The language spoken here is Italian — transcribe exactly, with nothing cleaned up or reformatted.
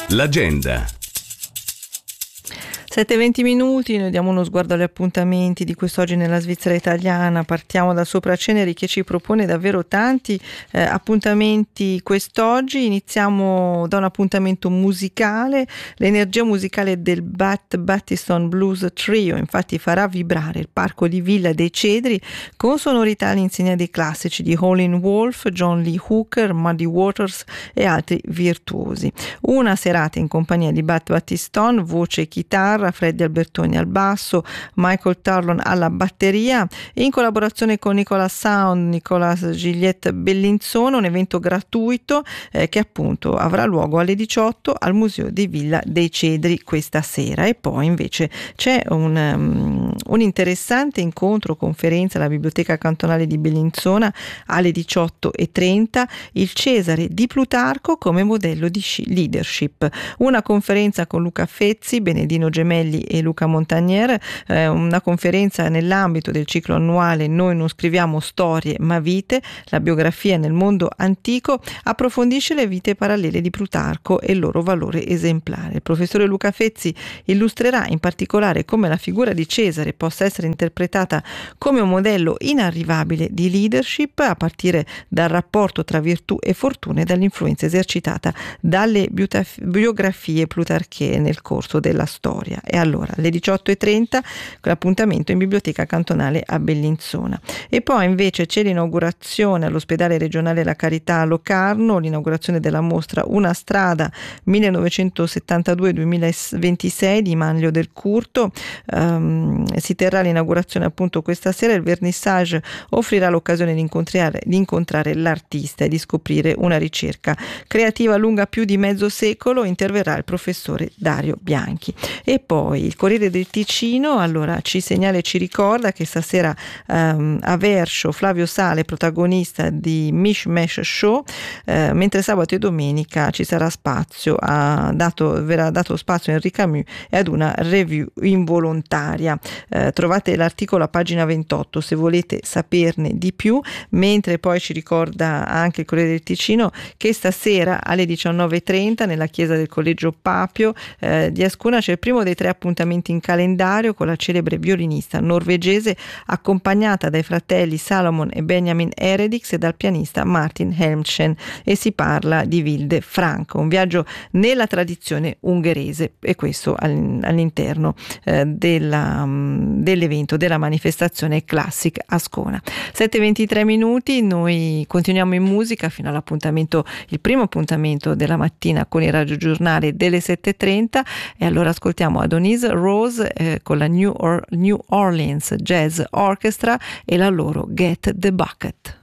L'agenda. sette e venti minuti, noi diamo uno sguardo agli appuntamenti di quest'oggi nella Svizzera italiana. Partiamo da Sopraceneri che ci propone davvero tanti eh, appuntamenti quest'oggi. Iniziamo da un appuntamento musicale. L'energia musicale del Bat Battiston Blues Trio infatti farà vibrare il parco di Villa dei Cedri con sonorità all'insegna dei classici di Howlin' Wolf, John Lee Hooker, Muddy Waters e altri virtuosi. Una serata in compagnia di Bat Battiston, voce e chitarra, Freddy Albertoni al basso, Michael Tarlon alla batteria, e in collaborazione con Nicolas Sound, Nicolas Gilliette Bellinzona, un evento gratuito eh, che appunto avrà luogo alle diciotto al Museo di Villa dei Cedri questa sera. E poi invece c'è un, um, un interessante incontro conferenza alla Biblioteca Cantonale di Bellinzona alle diciotto e trenta, il Cesare di Plutarco come modello di leadership, una conferenza con Luca Fezzi, Benedino Gemelli e Luca Montagnier, eh, una conferenza nell'ambito del ciclo annuale Noi non scriviamo storie ma vite, la biografia nel mondo antico, approfondisce le vite parallele di Plutarco e il loro valore esemplare. Il professore Luca Fezzi illustrerà in particolare come la figura di Cesare possa essere interpretata come un modello inarrivabile di leadership a partire dal rapporto tra virtù e fortuna e dall'influenza esercitata dalle biografie plutarchee nel corso della storia. E allora alle diciotto e trenta l'appuntamento in Biblioteca Cantonale a Bellinzona. E poi invece c'è l'inaugurazione all'ospedale regionale La Carità a Locarno, l'inaugurazione della mostra Una strada millenovecentosettantadue duemilaventisei di Manlio del Curto. Um, si terrà l'inaugurazione appunto questa sera. Il vernissage offrirà l'occasione di incontrare, di incontrare l'artista e di scoprire una ricerca creativa lunga più di mezzo secolo. Interverrà il professore Dario Bianchi. E poi il Corriere del Ticino allora ci segnala e ci ricorda che stasera um, a Verscho Flavio Sale, protagonista di Mishmash Show, eh, mentre sabato e domenica ci sarà spazio, a dato, verrà dato spazio a Henri Camus e ad una review involontaria. Eh, trovate l'articolo a pagina ventotto se volete saperne di più, mentre poi ci ricorda anche il Corriere del Ticino che stasera alle diciannove e trenta nella chiesa del Collegio Papio eh, di Ascona c'è il primo dei tre appuntamenti in calendario con la celebre violinista norvegese accompagnata dai fratelli Salomon e Benjamin Eredix e dal pianista Martin Helmchen, e si parla di Wilde Franco, un viaggio nella tradizione ungherese, e questo all'interno eh, della, dell'evento della manifestazione Classic Ascona. sette e ventitré minuti, noi continuiamo in musica fino all'appuntamento, il primo appuntamento della mattina con il radiogiornale delle sette e trenta, e allora ascoltiamo Adonis Rose eh, con la New, Or- New Orleans Jazz Orchestra e la loro Get the Bucket.